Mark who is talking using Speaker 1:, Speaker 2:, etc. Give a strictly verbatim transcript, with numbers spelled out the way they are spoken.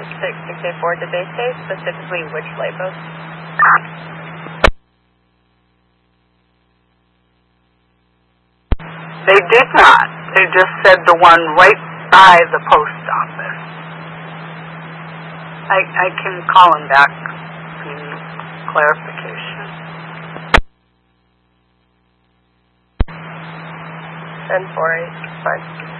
Speaker 1: six six eight four, did they say specifically which light post?
Speaker 2: They did not. They just said the one right by the post office. I, I can call him back for clarification.
Speaker 1: ten four eight, fine.